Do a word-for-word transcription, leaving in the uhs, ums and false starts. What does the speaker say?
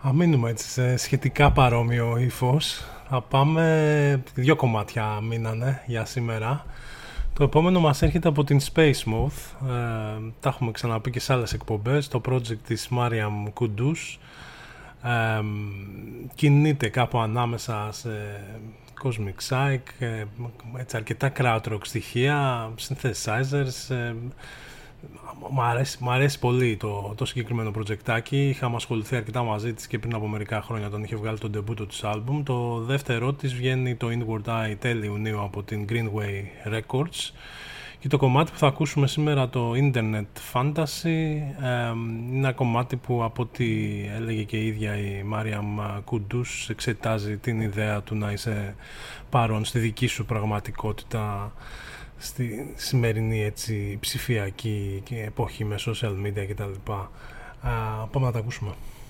Θα μείνουμε έτσι σε σχετικά παρόμοιο ύφος. Θα πάμε, δύο κομμάτια μείνανε για σήμερα. Το επόμενο μας έρχεται από την Space Smooth. Ε, τα έχουμε ξαναπεί και σε άλλες εκπομπές. Το project της Mariam Kudus. Ε, κινείται κάπου ανάμεσα σε Cosmic Psych, ε, έτσι, αρκετά krautrock στοιχεία, synthesizers. Ε, Μ' αρέσει, μ' αρέσει πολύ το, το συγκεκριμένο προτζεκτάκι. Είχαμε ασχοληθεί αρκετά μαζί της και πριν από μερικά χρόνια όταν είχε βγάλει το ντεμπούτο της άλμπουμ. Το δεύτερό της βγαίνει το Inward Eye τέλη Ιουνίου από την Greenway Records. Και το κομμάτι που θα ακούσουμε σήμερα, το Internet Fantasy, ε, είναι ένα κομμάτι που, από ό,τι έλεγε και η ίδια η Mariam Kudus, εξετάζει την ιδέα του να είσαι παρόν στη δική σου πραγματικότητα στη σημερινή έτσι ψηφιακή εποχή με social media κτλ. Πάμε να τα ακούσουμε.